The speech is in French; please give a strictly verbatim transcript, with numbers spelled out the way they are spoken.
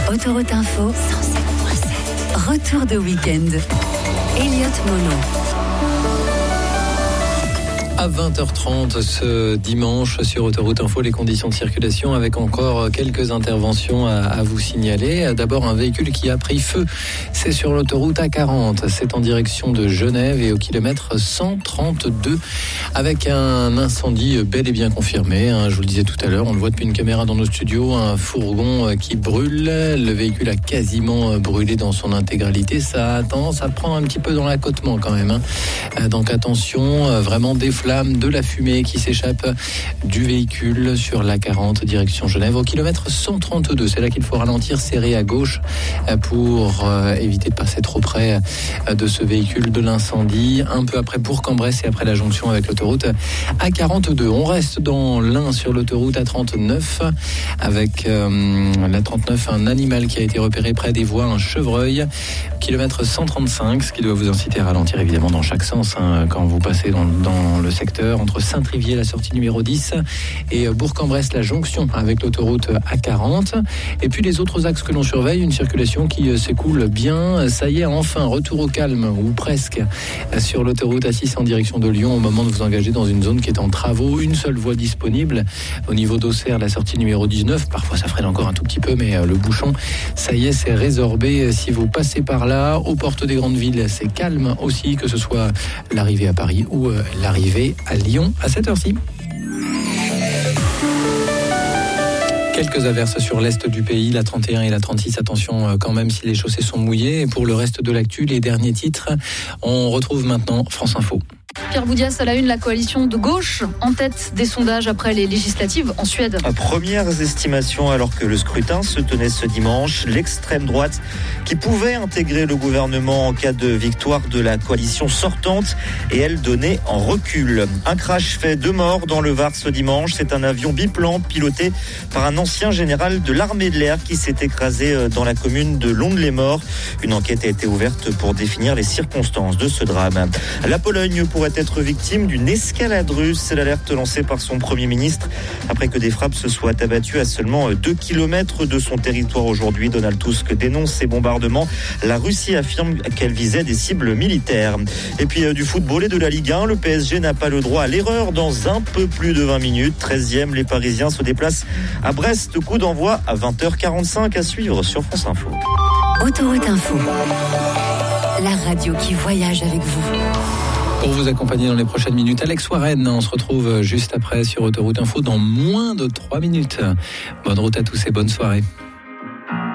Autoroute Info cent sept virgule sept. Retour de week-end. Elliot Mono. À vingt heures trente ce dimanche sur Autoroute Info, les conditions de circulation avec encore quelques interventions à, à vous signaler. D'abord, un véhicule qui a pris feu. C'est sur l'autoroute A quarante. C'est en direction de Genève et au kilomètre cent trente-deux avec un incendie bel et bien confirmé. Je vous le disais tout à l'heure, on le voit depuis une caméra dans nos studios, un fourgon qui brûle. Le véhicule a quasiment brûlé dans son intégralité. Ça a tendance à prendre un petit peu dans l'accotement quand même. Donc attention, vraiment des flammes, de la fumée qui s'échappe du véhicule sur l'A quarante direction Genève au kilomètre cent trente-deux. C'est là qu'il faut ralentir, serrer à gauche pour éviter de passer trop près de ce véhicule de l'incendie. Un peu après Bourg-en-Bresse et après la jonction avec l'autoroute A quarante-deux. On reste dans l'Ain sur l'autoroute A trente-neuf avec euh, la trente-neuf, un animal qui a été repéré près des voies, un chevreuil, kilomètre cent trente-cinq, ce qui doit vous inciter à ralentir évidemment dans chaque sens hein, quand vous passez dans, dans le secteur entre Saint-Trivier, la sortie numéro dix, et Bourg-en-Bresse, la jonction avec l'autoroute A quarante. Et puis les autres axes que l'on surveille, une circulation qui s'écoule bien. Ça y est, enfin, retour au calme, ou presque, sur l'autoroute A six en direction de Lyon au moment de vous engager dans une zone qui est en travaux. Une seule voie disponible au niveau d'Auxerre, la sortie numéro dix-neuf. Parfois ça freine encore un tout petit peu, mais le bouchon, ça y est, c'est résorbé. Si vous passez par là, aux portes des grandes villes, c'est calme aussi, que ce soit l'arrivée à Paris ou l'arrivée à Lyon à cette heure-ci. Quelques averses sur l'est du pays, la trente et un et la trente-six. Attention quand même si les chaussées sont mouillées. Et pour le reste de l'actu, les derniers titres, on retrouve maintenant France Info. Pierre Boudias à la une, la coalition de gauche en tête des sondages après les législatives en Suède. Premières estimations alors que le scrutin se tenait ce dimanche. L'extrême droite qui pouvait intégrer le gouvernement en cas de victoire de la coalition sortante et elle donnait en recul. Un crash fait deux morts dans le Var ce dimanche. C'est un avion biplan piloté par un ancien général de l'armée de l'air qui s'est écrasé dans la commune de Lons-les-Morts. Une enquête a été ouverte pour définir les circonstances de ce drame. La Pologne pourrait être victime d'une escalade russe. C'est l'alerte lancée par son Premier ministre après que des frappes se soient abattues à seulement deux kilomètres de son territoire aujourd'hui. Donald Tusk dénonce ces bombardements. La Russie affirme qu'elle visait des cibles militaires. Et puis euh, du football et de la Ligue un, le P S G n'a pas le droit à l'erreur dans un peu plus de vingt minutes. treizième, les Parisiens se déplacent à Brest. Coup d'envoi à vingt heures quarante-cinq à suivre sur France Info. Autoroute Info, la radio qui voyage avec vous. Pour vous accompagner dans les prochaines minutes, Alex Warren. On se retrouve juste après sur Autoroute Info dans moins de trois minutes. Bonne route à tous et bonne soirée.